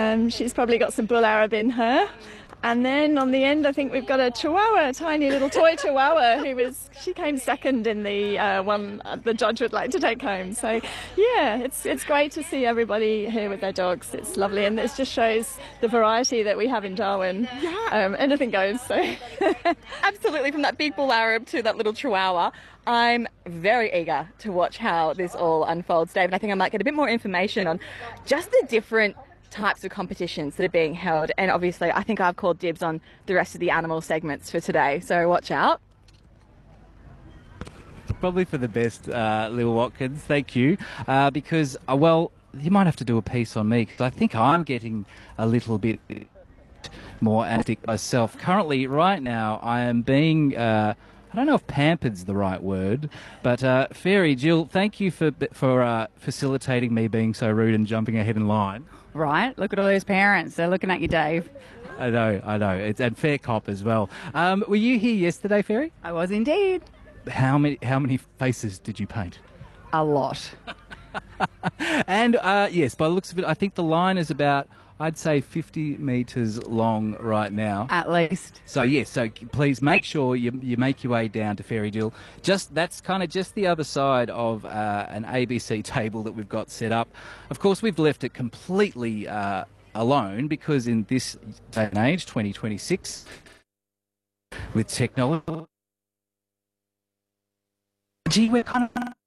She's probably got some bull Arab in her. And then on the end, I think we've got a Chihuahua, a tiny little toy Chihuahua, she came second in the one the judge would like to take home. So, yeah, it's great to see everybody here with their dogs. It's lovely, and this just shows the variety that we have in Darwin. Yeah. Anything goes. So, Absolutely, from that big bull Arab to that little Chihuahua. I'm very eager to watch how this all unfolds, Dave, and I think I might get a bit more information on just the different types of competitions that are being held, and obviously I think I've called dibs on the rest of the animal segments for today, so watch out. Probably for the best, Lil Watkins, thank you, because, well, you might have to do a piece on me, because I think I'm getting a little bit more active myself. Currently, right now, I am being... I don't know if pampered's the right word, but Fairy, Jill, thank you for facilitating me being so rude and jumping ahead in line. Right, look at all those parents. They're looking at you, Dave. I know. And fair cop as well. Were you here yesterday, Fairy? I was indeed. How many faces did you paint? A lot. And yes, by the looks of it, I think the line is about, I'd say, 50 metres long right now. At least. So, yes, so please make sure you make your way down to Fairy Jill. That's kind of just the other side of an ABC table that we've got set up. Of course, we've left it completely alone because in this day and age, 2026, with technology, we're kind of